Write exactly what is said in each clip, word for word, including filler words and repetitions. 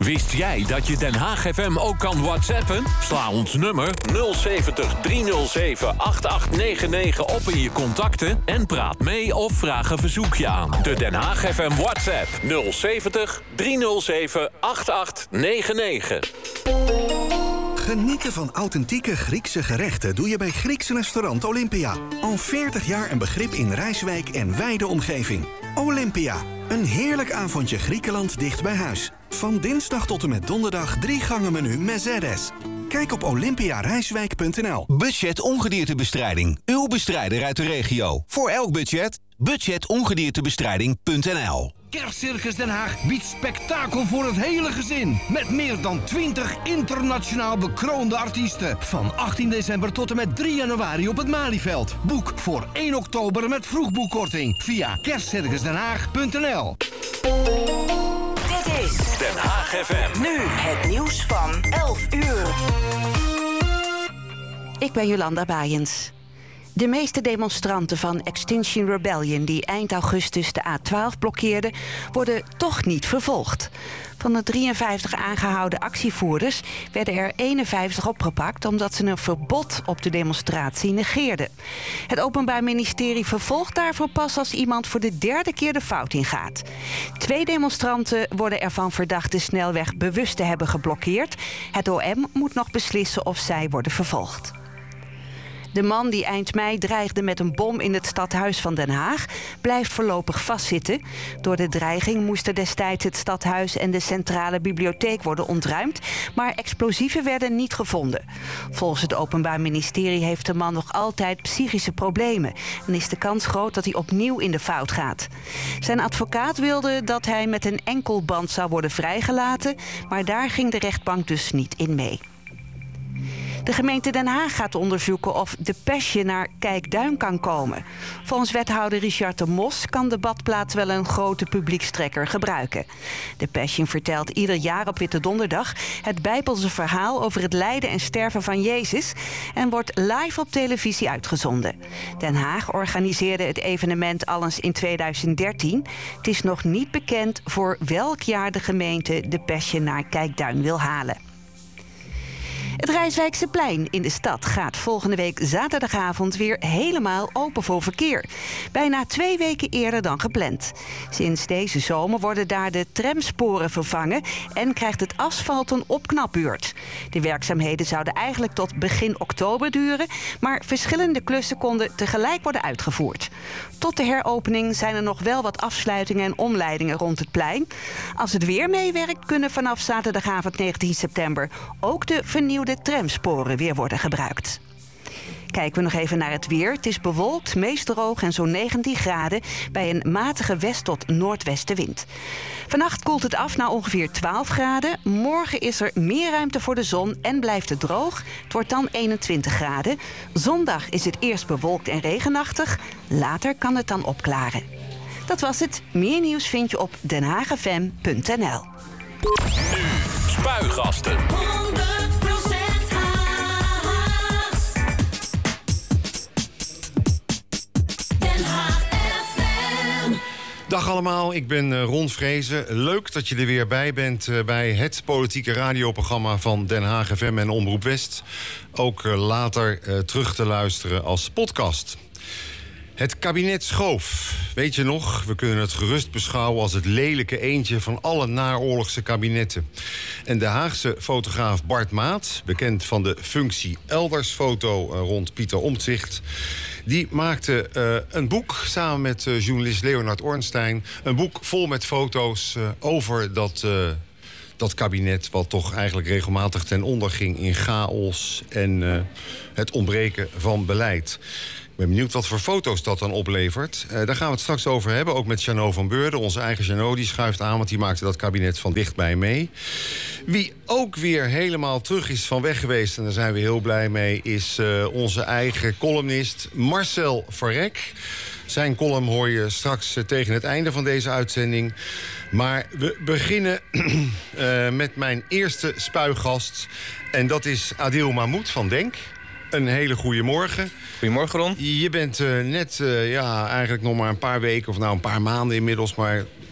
Wist jij dat je Den Haag F M ook kan WhatsAppen? Sla ons nummer nul zeventig driehonderd zeven achtentachtig negen op in je contacten en praat mee of vraag een verzoekje aan. De Den Haag F M WhatsApp nul zeventig driehonderd zeven achtentachtig negen. Genieten van authentieke Griekse gerechten doe je bij Grieks restaurant Olympia. Al veertig jaar een begrip in Rijswijk en wijde omgeving. Olympia, een heerlijk avondje Griekenland dicht bij huis. Van dinsdag tot en met donderdag drie gangen menu Mercedes. Kijk op olympia rijswijk punt n l. Budget ongediertebestrijding. Uw bestrijder uit de regio. Voor elk budget. budget ongediertebestrijding punt n l. Kerstcircus Den Haag biedt spektakel voor het hele gezin. Met meer dan twintig internationaal bekroonde artiesten. Van achttien december tot en met drie januari op het Malieveld. Boek voor één oktober met vroegboekkorting via kerstcircus den haag punt n l. Dit is Den Haag F M. Nu het nieuws van elf uur. Ik ben Jolanda Baaiens. De meeste demonstranten van Extinction Rebellion die eind augustus de A twaalf blokkeerden, worden toch niet vervolgd. Van de drieënvijftig aangehouden actievoerders werden er eenenvijftig opgepakt omdat ze een verbod op de demonstratie negeerden. Het Openbaar Ministerie vervolgt daarvoor pas als iemand voor de derde keer de fout ingaat. Twee demonstranten worden ervan verdacht de snelweg bewust te hebben geblokkeerd. Het O M moet nog beslissen of zij worden vervolgd. De man die eind mei dreigde met een bom in het stadhuis van Den Haag blijft voorlopig vastzitten. Door de dreiging moesten destijds het stadhuis en de centrale bibliotheek worden ontruimd, maar explosieven werden niet gevonden. Volgens het Openbaar Ministerie heeft de man nog altijd psychische problemen en is de kans groot dat hij opnieuw in de fout gaat. Zijn advocaat wilde dat hij met een enkelband zou worden vrijgelaten, maar daar ging de rechtbank dus niet in mee. De gemeente Den Haag gaat onderzoeken of de Passion naar Kijkduin kan komen. Volgens wethouder Richard de Mos kan de badplaats wel een grote publiekstrekker gebruiken. De Passion vertelt ieder jaar op Witte Donderdag het Bijbelse verhaal over het lijden en sterven van Jezus en wordt live op televisie uitgezonden. Den Haag organiseerde het evenement al eens in tweeduizend dertien. Het is nog niet bekend voor welk jaar de gemeente de Passion naar Kijkduin wil halen. Het Rijswijkse plein in de stad gaat volgende week zaterdagavond weer helemaal open voor verkeer. Bijna twee weken eerder dan gepland. Sinds deze zomer worden daar de tramsporen vervangen en krijgt het asfalt een opknapbeurt. De werkzaamheden zouden eigenlijk tot begin oktober duren, maar verschillende klussen konden tegelijk worden uitgevoerd. Tot de heropening zijn er nog wel wat afsluitingen en omleidingen rond het plein. Als het weer meewerkt, kunnen vanaf zaterdagavond negentien september ook de vernieuwde tramsporen weer worden gebruikt. Kijken we nog even naar het weer. Het is bewolkt, meest droog en zo'n negentien graden bij een matige west- tot noordwestenwind. Vannacht koelt het af naar ongeveer twaalf graden. Morgen is er meer ruimte voor de zon en blijft het droog. Het wordt dan eenentwintig graden. Zondag is het eerst bewolkt en regenachtig. Later kan het dan opklaren. Dat was het. Meer nieuws vind je op den haag f m punt n l. Nu Spuigasten. Dag allemaal, ik ben Ron Vrezen. Leuk dat je er weer bij bent bij het politieke radioprogramma van Den Haag F M en Omroep West. Ook later uh, terug te luisteren als podcast. Het kabinet Schoof. Weet je nog, we kunnen het gerust beschouwen als het lelijke eendje van alle naoorlogse kabinetten. En de Haagse fotograaf Bart Maat, bekend van de functie Eldersfoto rond Pieter Omtzigt, die maakte uh, een boek samen met uh, journalist Leonard Ornstein. Een boek vol met foto's uh, over dat, uh, dat kabinet, wat toch eigenlijk regelmatig ten onder ging in chaos en uh, het ontbreken van beleid. Ik ben benieuwd wat voor foto's dat dan oplevert. Uh, daar gaan we het straks over hebben, ook met Jeannot van Beurden. Onze eigen Jeannot, die schuift aan, want die maakte dat kabinet van dichtbij mee. Wie ook weer helemaal terug is van weg geweest, en daar zijn we heel blij mee, is uh, onze eigen columnist Marcel Verrek. Zijn column hoor je straks uh, tegen het einde van deze uitzending. Maar we beginnen uh, met mijn eerste spuiggast. En dat is Adil Mahmoud van Denk. Een hele goede morgen. Goedemorgen, Ron. Je bent uh, net, uh, ja, eigenlijk nog maar een paar weken, of nou een paar maanden inmiddels, maar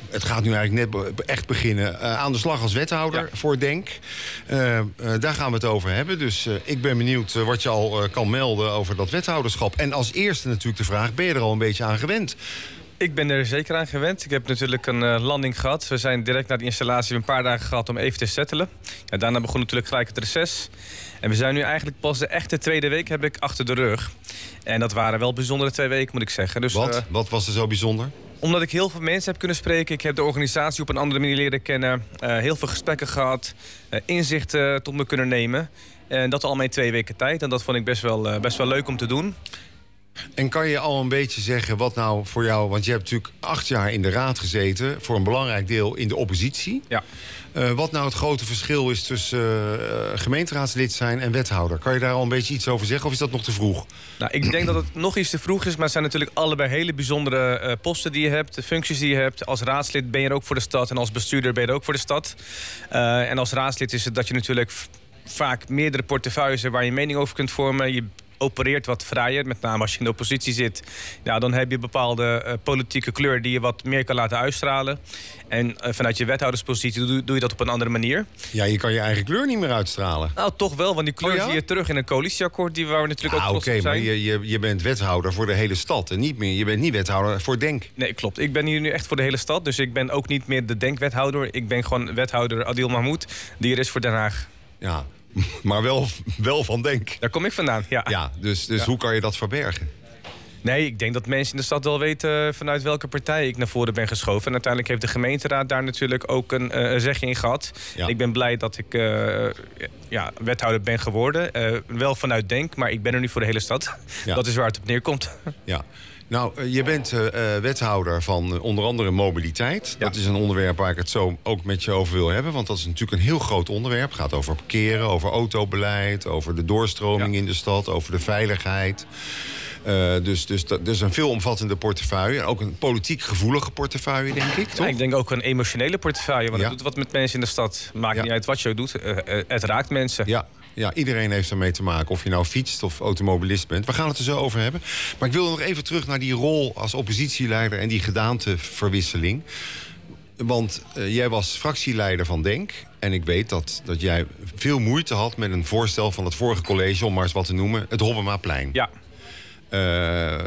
het gaat nu eigenlijk net be- echt beginnen. Uh, aan de slag als wethouder ja. voor Denk. Uh, uh, daar gaan we het over hebben. Dus uh, ik ben benieuwd uh, wat je al uh, kan melden over dat wethouderschap. En als eerste natuurlijk de vraag, ben je er al een beetje aan gewend? Ik ben er zeker aan gewend. Ik heb natuurlijk een uh, landing gehad. We zijn direct na de installatie een paar dagen gehad om even te settelen. Ja, daarna begon natuurlijk gelijk het reces. En we zijn nu eigenlijk pas de echte tweede week heb ik achter de rug. En dat waren wel bijzondere twee weken, moet ik zeggen. Dus, Wat? Uh, Wat was er zo bijzonder? Omdat ik heel veel mensen heb kunnen spreken. Ik heb de organisatie op een andere manier leren kennen. Uh, heel veel gesprekken gehad. Uh, inzichten tot me kunnen nemen. En dat al in twee weken tijd. En dat vond ik best wel, uh, best wel leuk om te doen. En kan je al een beetje zeggen wat nou voor jou... want je hebt natuurlijk acht jaar in de raad gezeten... voor een belangrijk deel in de oppositie. Ja. Uh, wat nou het grote verschil is tussen uh, gemeenteraadslid zijn en wethouder? Kan je daar al een beetje iets over zeggen of is dat nog te vroeg? Nou, ik denk dat het nog iets te vroeg is... maar het zijn natuurlijk allebei hele bijzondere uh, posten die je hebt... de functies die je hebt. Als raadslid ben je er ook voor de stad... en als bestuurder ben je er ook voor de stad. Uh, en als raadslid is het dat je natuurlijk v- vaak meerdere portefeuilles... waar je mening over kunt vormen... Je opereert wat vrijer, met name als je in de oppositie zit. Ja, dan heb je een bepaalde uh, politieke kleur die je wat meer kan laten uitstralen. En uh, vanuit je wethouderspositie doe, doe je dat op een andere manier. Ja, je kan je eigen kleur niet meer uitstralen. Nou, toch wel, want die kleur oh, ja? zie je terug in een coalitieakkoord... Die, waar we natuurlijk ah, ook trots okay, op zijn. Oké, maar je, je, je bent wethouder voor de hele stad en niet meer. Je bent niet wethouder voor Denk. Nee, klopt. Ik ben hier nu echt voor de hele stad. Dus ik ben ook niet meer de Denk-wethouder. Ik ben gewoon wethouder Adil Mahmoud, die er is voor Den Haag. Ja, maar wel, wel van Denk. Daar kom ik vandaan, ja. Ja, dus, dus ja. hoe kan je dat verbergen? Nee, ik denk dat mensen in de stad wel weten vanuit welke partij ik naar voren ben geschoven. En uiteindelijk heeft de gemeenteraad daar natuurlijk ook een, uh, een zegje in gehad. Ja. Ik ben blij dat ik uh, ja, wethouder ben geworden. Uh, wel vanuit Denk, maar ik ben er nu voor de hele stad. Ja. Dat is waar het op neerkomt. Ja. Nou, je bent uh, wethouder van uh, onder andere mobiliteit. Ja. Dat is een onderwerp waar ik het zo ook met je over wil hebben. Want dat is natuurlijk een heel groot onderwerp. Het gaat over parkeren, over autobeleid... over de doorstroming ja. in de stad, over de veiligheid. Uh, dus, dus dat is een veelomvattende portefeuille. En ook een politiek gevoelige portefeuille, denk ik, toch? Ja, ik denk ook een emotionele portefeuille. Want ja. het doet wat met mensen in de stad. Maakt ja. niet uit wat je doet. Uh, uh, het raakt mensen. Ja. Ja, iedereen heeft ermee te maken. Of je nou fietst of automobilist bent. We gaan het er zo over hebben. Maar ik wil nog even terug naar die rol als oppositieleider... en die gedaanteverwisseling. Want uh, jij was fractieleider van Denk. En ik weet dat, dat jij veel moeite had met een voorstel van het vorige college... om maar eens wat te noemen, het Hobbemaplein. Ja. Uh,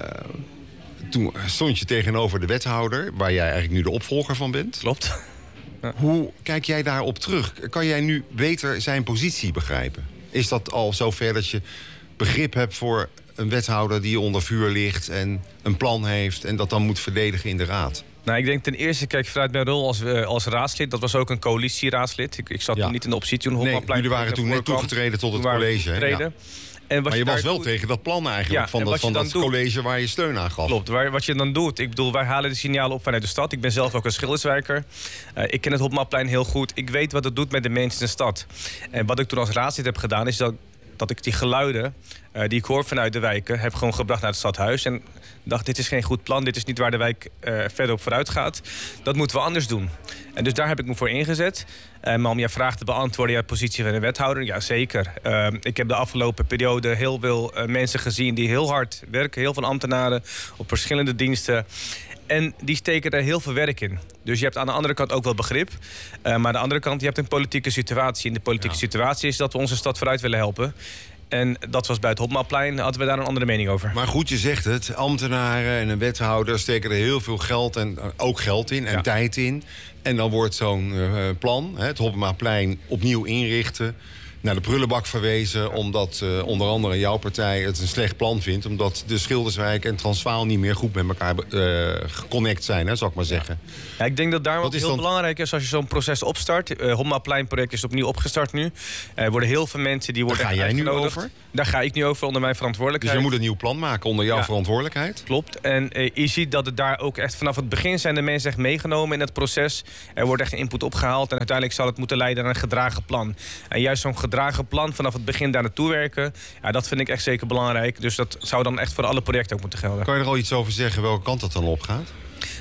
toen stond je tegenover de wethouder... waar jij eigenlijk nu de opvolger van bent. Klopt. Ja. Hoe kijk jij daarop terug? Kan jij nu beter zijn positie begrijpen? Is dat al zover dat je begrip hebt voor een wethouder... die onder vuur ligt en een plan heeft... en dat dan moet verdedigen in de raad? Nou, ik denk ten eerste, kijk, vanuit mijn rol als, uh, als raadslid... dat was ook een coalitieraadslid. Ik, ik zat ja. toen niet in de oppositie. Toen nee, jullie waren toen net toegetreden tot het college. Hè? Ja. En maar je, je was wel doet... tegen dat plan eigenlijk, ja, van dat, van dat college waar je steun aan gaf. Klopt, waar, wat je dan doet. Ik bedoel, wij halen de signalen op vanuit de stad. Ik ben zelf ook een Schilderswijker. Uh, ik ken het Hopmaplein heel goed. Ik weet wat het doet met de mensen in de stad. En wat ik toen als raadslid heb gedaan, is dat, dat ik die geluiden... Uh, die ik hoor vanuit de wijken, heb gewoon gebracht naar het stadhuis. En dacht, dit is geen goed plan. Dit is niet waar de wijk uh, verder op vooruit gaat. Dat moeten we anders doen. En dus daar heb ik me voor ingezet. Uh, maar om je vraag te beantwoorden, je positie van de wethouder, ja zeker. Uh, ik heb de afgelopen periode heel veel uh, mensen gezien die heel hard werken. Heel veel ambtenaren op verschillende diensten. En die steken er heel veel werk in. Dus je hebt aan de andere kant ook wel begrip. Uh, maar aan de andere kant, je hebt een politieke situatie. En de politieke ja. situatie is dat we onze stad vooruit willen helpen. En dat was bij het Hopmaplein, hadden we daar een andere mening over. Maar goed, je zegt het, ambtenaren en een wethouder steken er heel veel geld en ook geld in en ja. tijd in. En dan wordt zo'n uh, plan, hè, het Hopmaplein, opnieuw inrichten, naar de prullenbak verwezen, omdat uh, onder andere jouw partij het een slecht plan vindt, omdat de Schilderswijk en Transvaal niet meer goed met elkaar uh, geconnect zijn, hè, zal ik maar zeggen. Ja, ik denk dat daar wat heel dan... belangrijk is als je zo'n proces opstart. Het uh, Hopmapleinproject is opnieuw opgestart nu. Er worden heel veel mensen die worden Daar ga jij nu over? Daar ga ik nu over onder mijn verantwoordelijkheid. Dus je moet een nieuw plan maken onder jouw ja. verantwoordelijkheid? Klopt. En uh, je ziet dat het daar ook echt vanaf het begin zijn de mensen echt meegenomen in het proces. Er wordt echt input opgehaald en uiteindelijk zal het moeten leiden naar een gedragen plan. En juist zo'n gedragen plan vanaf het begin daar naartoe werken, ja, dat vind ik echt zeker belangrijk. Dus dat zou dan echt voor alle projecten ook moeten gelden. Kan je er al iets over zeggen welke kant dat dan op gaat?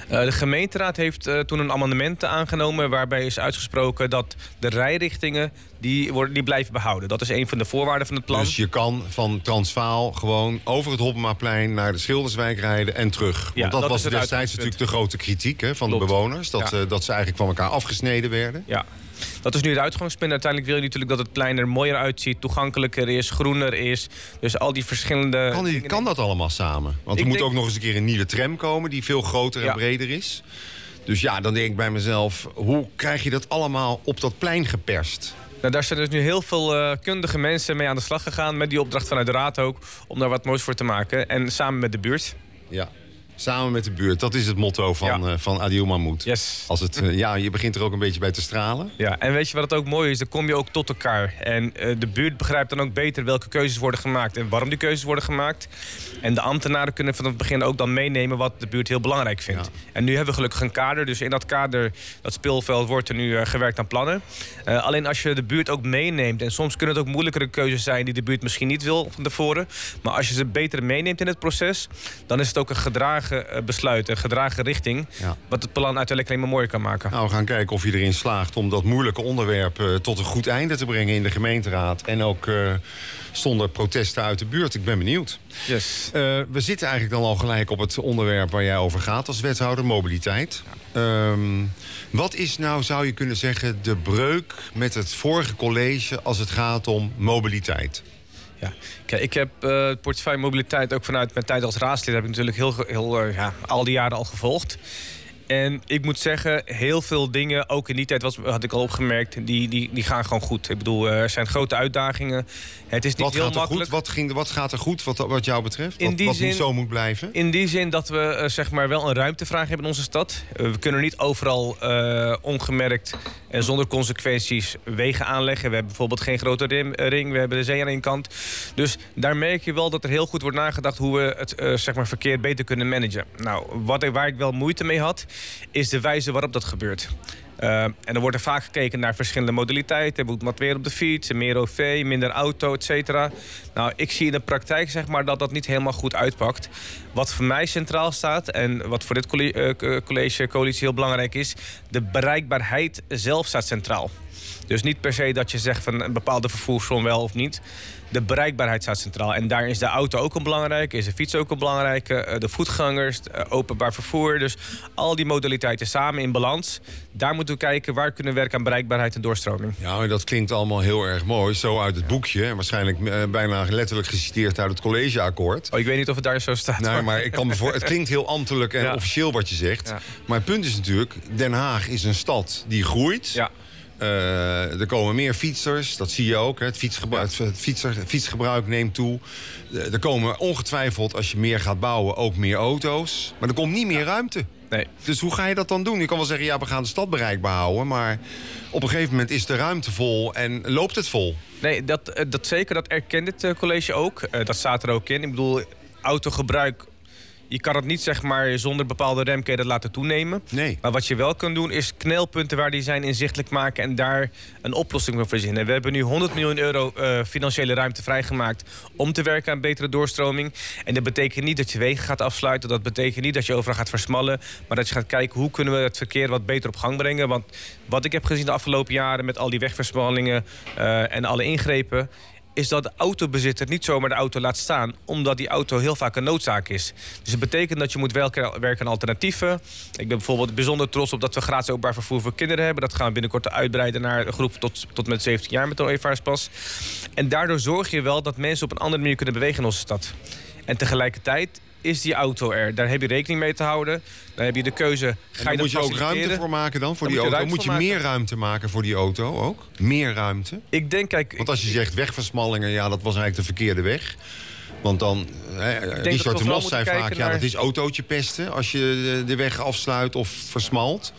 Uh, de gemeenteraad heeft uh, toen een amendement aangenomen waarbij is uitgesproken dat de rijrichtingen die, worden, die blijven behouden. Dat is een van de voorwaarden van het plan. Dus je kan van Transvaal gewoon over het Hoppenmaplein naar de Schilderswijk rijden en terug. Want ja, dat, dat was destijds natuurlijk de grote kritiek hè, van Klopt. de bewoners. Dat, ja. uh, dat ze eigenlijk van elkaar afgesneden werden. Ja. Dat is nu het uitgangspunt. Uiteindelijk wil je natuurlijk dat het plein er mooier uitziet, toegankelijker is, groener is. Dus al die verschillende... Kan, die, kan dat allemaal samen? Want er moet denk... ook nog eens een keer een nieuwe tram komen die veel groter en ja. breder is. Dus ja, dan denk ik bij mezelf, hoe krijg je dat allemaal op dat plein geperst? Nou, daar zijn dus nu heel veel uh, kundige mensen mee aan de slag gegaan, met die opdracht vanuit de raad ook, om daar wat moois voor te maken. En samen met de buurt. Ja. Samen met de buurt, dat is het motto van, ja. uh, van Adil Mahmoud. Yes. Als het, uh, ja, je begint er ook een beetje bij te stralen. Ja, en weet je wat het ook mooi is? Dan kom je ook tot elkaar. En uh, de buurt begrijpt dan ook beter welke keuzes worden gemaakt en waarom die keuzes worden gemaakt. En de ambtenaren kunnen van het begin ook dan meenemen wat de buurt heel belangrijk vindt. Ja. En nu hebben we gelukkig een kader. Dus in dat kader, dat speelveld, wordt er nu uh, gewerkt aan plannen. Uh, alleen als je de buurt ook meeneemt, en soms kunnen het ook moeilijkere keuzes zijn die de buurt misschien niet wil van tevoren. Maar als je ze beter meeneemt in het proces, dan is het ook een gedragen besluit, een gedragen richting, ja. wat het plan uiteindelijk alleen maar mooier kan maken. Nou, we gaan kijken of je erin slaagt om dat moeilijke onderwerp uh, tot een goed einde te brengen in de gemeenteraad. En ook uh, zonder protesten uit de buurt. Ik ben benieuwd. Yes. Uh, we zitten eigenlijk dan al gelijk op het onderwerp waar jij over gaat als wethouder, mobiliteit. Ja. Um, wat is nou, zou je kunnen zeggen, de breuk met het vorige college als het gaat om mobiliteit? Ja, kijk, ik heb uh, portefeuille mobiliteit ook vanuit mijn tijd als raadslid heb ik natuurlijk heel, heel uh, ja, al die jaren al gevolgd. En ik moet zeggen, heel veel dingen, ook in die tijd was, had ik al opgemerkt, die, die, die gaan gewoon goed. Ik bedoel, er zijn grote uitdagingen. Het is niet wat heel gaat er makkelijk. Goed? Wat, ging, wat gaat er goed, wat, wat jou betreft? In wat die wat zin, niet zo moet blijven? In die zin dat we uh, zeg maar wel een ruimtevraag hebben in onze stad. Uh, we kunnen niet overal uh, ongemerkt en zonder consequenties wegen aanleggen. We hebben bijvoorbeeld geen grote rim, uh, ring, we hebben de zee aan één kant. Dus daar merk je wel dat er heel goed wordt nagedacht hoe we het uh, zeg maar verkeer beter kunnen managen. Nou, wat, waar ik wel moeite mee had, is de wijze waarop dat gebeurt. Uh, en er wordt er vaak gekeken naar verschillende modaliteiten. Er moet wat meer op de fiets, meer O V, minder auto, et cetera. Nou, ik zie in de praktijk zeg maar, dat dat niet helemaal goed uitpakt. Wat voor mij centraal staat en wat voor dit college, uh, college coalitie heel belangrijk is, de bereikbaarheid zelf staat centraal. Dus niet per se dat je zegt van een bepaalde vervoersvorm wel of niet. De bereikbaarheid staat centraal. En daar is de auto ook een belangrijke, is de fiets ook een belangrijke, de voetgangers, openbaar vervoer. Dus al die modaliteiten samen in balans. Daar moeten we kijken waar kunnen we werken aan bereikbaarheid en doorstroming. Ja, dat klinkt allemaal heel erg mooi. Zo uit het boekje. En waarschijnlijk uh, bijna letterlijk geciteerd uit het collegeakkoord. Oh, ik weet niet of het daar zo staat. Nee, maar ik kan me voor, het klinkt heel ambtelijk en ja. officieel wat je zegt. Ja. Maar het punt is natuurlijk, Den Haag is een stad die groeit. Ja. Uh, er komen meer fietsers, dat zie je ook. Hè. Het, fietsgebruik, het fietser, fietsgebruik neemt toe. Uh, er komen ongetwijfeld, als je meer gaat bouwen, ook meer auto's. Maar er komt niet meer ruimte. Nee. Dus hoe ga je dat dan doen? Je kan wel zeggen, ja, we gaan de stad bereikbaar houden. Maar op een gegeven moment is de ruimte vol en loopt het vol. Nee, dat, dat zeker. Dat erkent het college ook. Uh, dat staat er ook in. Ik bedoel, autogebruik, je kan het niet zeg maar zonder bepaalde remketen laten toenemen. Nee. Maar wat je wel kunt doen is knelpunten waar die zijn inzichtelijk maken en daar een oplossing voor verzinnen. We hebben nu honderd miljoen euro uh, financiële ruimte vrijgemaakt om te werken aan betere doorstroming. En dat betekent niet dat je wegen gaat afsluiten. Dat betekent niet dat je overal gaat versmallen. Maar dat je gaat kijken hoe kunnen we het verkeer wat beter op gang brengen. Want wat ik heb gezien de afgelopen jaren met al die wegversmallingen uh, en alle ingrepen, is dat de autobezitter niet zomaar de auto laat staan, omdat die auto heel vaak een noodzaak is. Dus het betekent dat je moet werken aan alternatieven. Ik ben bijvoorbeeld bijzonder trots op dat we gratis openbaar vervoer voor kinderen hebben. Dat gaan we binnenkort uitbreiden naar een groep tot, tot met zeventien jaar met een ervaringspas. En daardoor zorg je wel dat mensen op een andere manier kunnen bewegen in onze stad. En tegelijkertijd is die auto er. Daar heb je rekening mee te houden. Dan heb je de keuze. Ga je moet je ook ruimte voor maken dan voor die auto? Dan moet je meer ruimte maken voor die auto ook? Meer ruimte? Ik denk, kijk, Want als je zegt wegversmallingen, ja, dat was eigenlijk de verkeerde weg. Want dan, hè, Richard de Mos zei vaak, ja, dat is autootje pesten als je de weg afsluit of versmalt.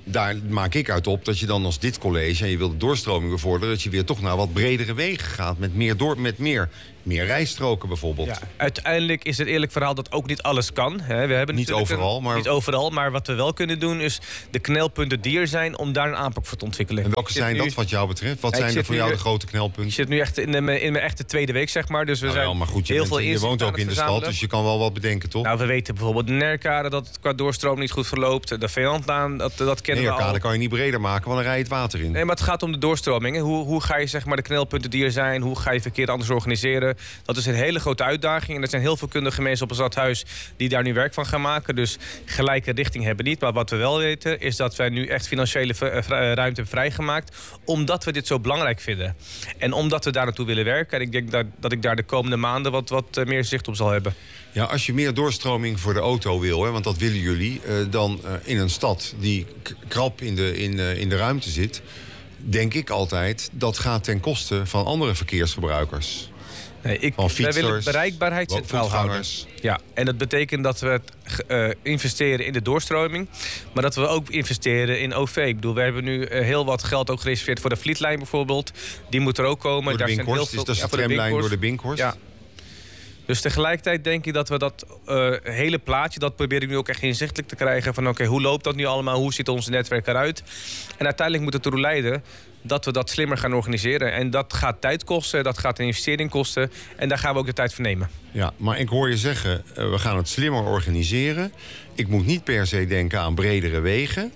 daar maak ik uit op dat je dan als dit college... en je wil de doorstroming bevorderen... dat je weer toch naar wat bredere wegen gaat. Met meer, door, met meer, meer rijstroken bijvoorbeeld. Ja, uiteindelijk is het eerlijk verhaal dat ook niet alles kan. Hè. We hebben niet overal, een, maar... Niet overal, maar wat we wel kunnen doen... is de knelpunten die er zijn om daar een aanpak voor te ontwikkelen. En welke zijn nu, dat wat jou betreft? Wat zijn er voor jou de grote knelpunten? Ik zit nu echt in, de, in mijn echte tweede week, zeg maar. Dus we nou, zijn wel, maar goed, je, heel bent, veel je woont ook in de stad, dus je kan wel wat bedenken, toch? Nou, we weten bijvoorbeeld de Nerkade dat het qua doorstroom niet goed verloopt. De Veelandlaan, dat, dat kennen Nerkade we al. kan je niet breder maken, want dan rij je het water in. Nee, maar het gaat om de doorstroming. Hoe, hoe ga je zeg maar, de knelpunten die er zijn... hoe ga je verkeer anders organiseren? Dat is een hele grote uitdaging. En er zijn heel veel kundige mensen op het stadhuis... die daar nu werk van gaan maken. Dus gelijke richting hebben we niet. Maar wat we wel weten is dat wij nu echt financiële ruimte hebben vrijgemaakt... omdat we dit zo belangrijk vinden. En omdat we daar naartoe willen werken. En ik denk dat, dat ik daar de komende maanden wat, wat meer zicht op zal hebben. Ja, als je meer doorstroming voor de auto wil, hè, want dat willen jullie... Uh, dan uh, in een stad die k- krap in de, in, uh, in de ruimte zit... denk ik altijd, dat gaat ten koste van andere verkeersgebruikers. Nee, ik, van fietsers, wij willen bereikbaarheid centraal houden. Ja, en dat betekent dat we het, uh, investeren in de doorstroming... maar dat we ook investeren in O V. Ik bedoel, we hebben nu uh, heel wat geld ook gereserveerd voor de Vlietlijn bijvoorbeeld. Die moet er ook komen. Door de Daar Binkhorst, zijn heel veel, is dat ja, de tramlijn door de Binkhorst? Ja. Dus tegelijkertijd denk ik dat we dat uh, hele plaatje... dat probeer ik nu ook echt inzichtelijk te krijgen... van oké, okay, hoe loopt dat nu allemaal? Hoe ziet ons netwerk eruit? En uiteindelijk moet het ertoe leiden... dat we dat slimmer gaan organiseren. En dat gaat tijd kosten, dat gaat een investering kosten... en daar gaan we ook de tijd voor nemen. Ja, maar ik hoor je zeggen, uh, we gaan het slimmer organiseren. Ik moet niet per se denken aan bredere wegen...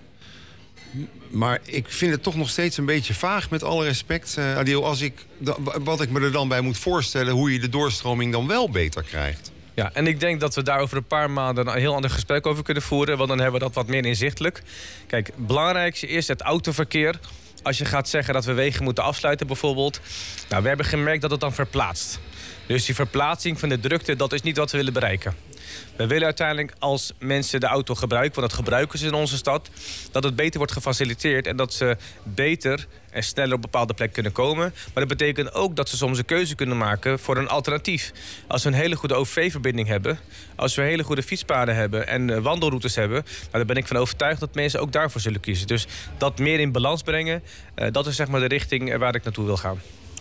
Maar ik vind het toch nog steeds een beetje vaag, met alle respect. Uh, Adil, als ik, da, wat ik me er dan bij moet voorstellen... hoe je de doorstroming dan wel beter krijgt. Ja, en ik denk dat we daar over een paar maanden... een heel ander gesprek over kunnen voeren... want dan hebben we dat wat meer inzichtelijk. Kijk, het belangrijkste is het autoverkeer. Als je gaat zeggen dat we wegen moeten afsluiten bijvoorbeeld... nou, we hebben gemerkt dat het dan verplaatst. Dus die verplaatsing van de drukte, dat is niet wat we willen bereiken. We willen uiteindelijk als mensen de auto gebruiken... want dat gebruiken ze in onze stad... dat het beter wordt gefaciliteerd... en dat ze beter en sneller op bepaalde plekken kunnen komen. Maar dat betekent ook dat ze soms een keuze kunnen maken... voor een alternatief. Als we een hele goede O V-verbinding hebben... als we hele goede fietspaden hebben en uh, wandelroutes hebben... nou, dan ben ik van overtuigd dat mensen ook daarvoor zullen kiezen. Dus dat meer in balans brengen... Uh, dat is zeg maar de richting waar ik naartoe wil gaan.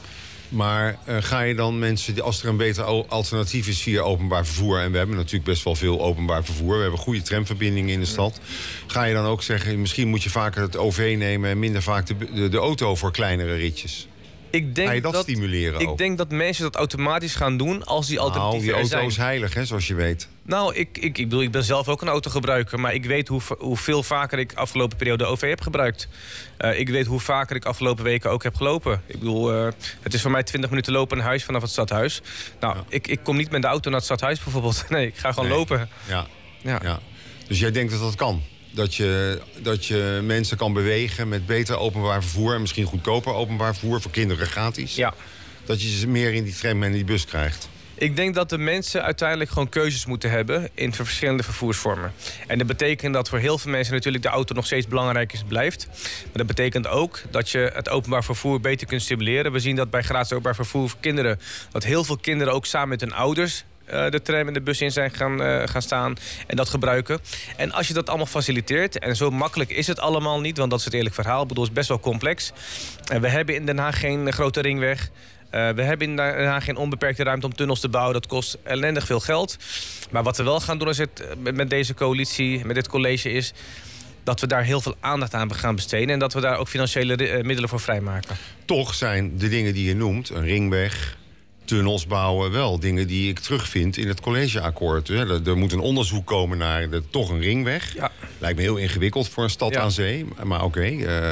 Maar uh, ga je dan mensen, als er een beter alternatief is via openbaar vervoer... en we hebben natuurlijk best wel veel openbaar vervoer... we hebben goede tramverbindingen in de stad... ga je dan ook zeggen, misschien moet je vaker het O V nemen... en minder vaak de, de, de auto voor kleinere ritjes? Ik denk ga je dat, dat stimuleren Ik ook? denk dat mensen dat automatisch gaan doen als die alternatieven nou, die er auto zijn. is heilig, hè, zoals je weet. Nou, ik, ik, ik, bedoel, ik ben zelf ook een autogebruiker... maar ik weet hoe, hoeveel vaker ik afgelopen periode O V heb gebruikt. Uh, ik weet hoe vaker ik afgelopen weken ook heb gelopen. Ik bedoel, uh, het is voor mij twintig minuten lopen naar huis vanaf het stadhuis. Nou, ja. ik, ik kom niet met de auto naar het stadhuis bijvoorbeeld. Nee, ik ga gewoon nee. lopen. Ja. Ja. Ja. Dus jij denkt dat dat kan? Dat je, dat je mensen kan bewegen met beter openbaar vervoer... en misschien goedkoper openbaar vervoer, voor kinderen gratis. Ja. Dat je ze meer in die tram en die bus krijgt. Ik denk dat de mensen uiteindelijk gewoon keuzes moeten hebben... in verschillende vervoersvormen. En dat betekent dat voor heel veel mensen natuurlijk de auto nog steeds belangrijk is blijft. Maar dat betekent ook dat je het openbaar vervoer beter kunt stimuleren. We zien dat bij gratis openbaar vervoer voor kinderen... dat heel veel kinderen ook samen met hun ouders... Uh, de tram en de bus in zijn gaan, uh, gaan staan en dat gebruiken. En als je dat allemaal faciliteert... en zo makkelijk is het allemaal niet, want dat is het eerlijk verhaal. Ik bedoel, het is best wel complex. En we hebben in Den Haag geen grote ringweg... Uh, we hebben in Den Haag geen onbeperkte ruimte om tunnels te bouwen. Dat kost ellendig veel geld. Maar wat we wel gaan doen is het, met deze coalitie, met dit college... is dat we daar heel veel aandacht aan gaan besteden... en dat we daar ook financiële uh, middelen voor vrijmaken. Toch zijn de dingen die je noemt, een ringweg... tunnels bouwen, wel dingen die ik terugvind in het collegeakkoord. Er, er moet een onderzoek komen naar de, toch een ringweg. Ja. Lijkt me heel ingewikkeld voor een stad ja. aan zee, maar oké. Okay. Uh,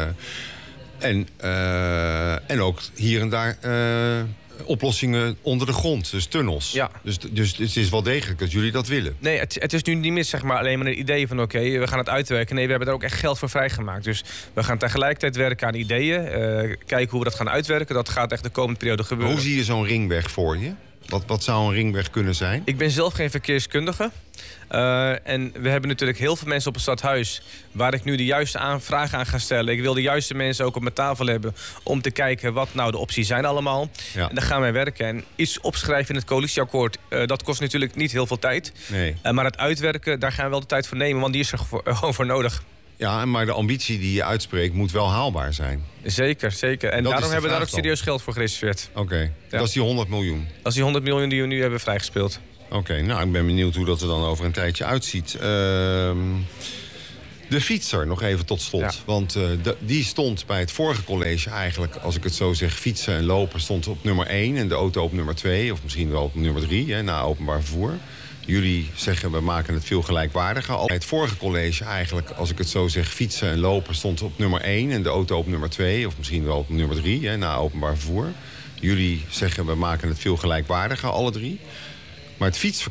en, uh, en ook hier en daar uh, oplossingen onder de grond, dus tunnels. Ja. Dus, dus het is wel degelijk dat jullie dat willen. Nee, het, het is nu niet meer zeg maar, alleen maar een idee van... oké, okay, we gaan het uitwerken. Nee, we hebben daar ook echt geld voor vrijgemaakt. Dus we gaan tegelijkertijd werken aan ideeën. Uh, kijken hoe we dat gaan uitwerken. Dat gaat echt de komende periode gebeuren. Hoe zie je zo'n ringweg voor je? Wat, wat zou een ringweg kunnen zijn? Ik ben zelf geen verkeerskundige. Uh, en we hebben natuurlijk heel veel mensen op het stadhuis... waar ik nu de juiste aan, vragen aan ga stellen. Ik wil de juiste mensen ook op mijn tafel hebben... om te kijken wat nou de opties zijn allemaal. Ja. En daar gaan wij werken. En iets opschrijven in het coalitieakkoord... Uh, dat kost natuurlijk niet heel veel tijd. Nee. Uh, maar het uitwerken, daar gaan we wel de tijd voor nemen... want die is er gewoon voor nodig. Ja, maar de ambitie die je uitspreekt moet wel haalbaar zijn. Zeker, zeker. En dat daarom hebben we daar ook dan. serieus geld voor gereserveerd. Oké, okay. ja. Dat is die honderd miljoen. Dat is die honderd miljoen die we nu hebben vrijgespeeld. Oké, okay, nou, ik ben benieuwd hoe dat er dan over een tijdje uitziet. Uh, de fietser, nog even tot slot. Ja. Want uh, de, die stond bij het vorige college eigenlijk, als ik het zo zeg, fietsen en lopen stond op nummer één en de auto op nummer twee, of misschien wel op nummer drie, hè, na openbaar vervoer. Jullie zeggen, we maken het veel gelijkwaardiger. Bij het vorige college eigenlijk, als ik het zo zeg, fietsen en lopen stond op nummer één en de auto op nummer twee, of misschien wel op nummer drie, hè, na openbaar vervoer. Jullie zeggen, we maken het veel gelijkwaardiger, alle drie. Maar het fietsverkeer